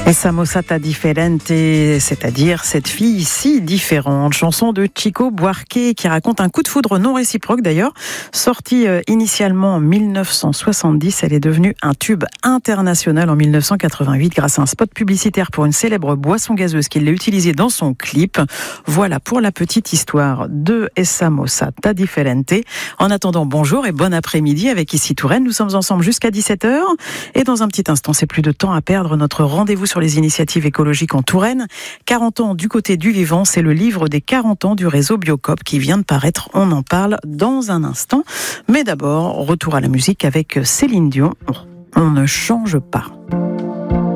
Essa moçata differente, c'est-à-dire cette fille si différente. Chanson de Chico Buarque qui raconte un coup de foudre non réciproque d'ailleurs. Sortie initialement en 1970, elle est devenue un tube international en 1988 grâce à un spot publicitaire pour une célèbre boisson gazeuse qu'il a utilisée dans son clip. Voilà pour la petite histoire de Essa moçata differente. En attendant, bonjour et bon après-midi avec Ici Touraine. Nous sommes ensemble jusqu'à 17h et dans un petit instant, c'est plus de temps à perdre, notre rendez-vous sur les initiatives écologiques en Touraine. 40 ans du côté du vivant, c'est le livre des 40 ans du réseau Biocop qui vient de paraître. On en parle dans un instant. Mais d'abord, retour à la musique avec Céline Dion. On ne change pas.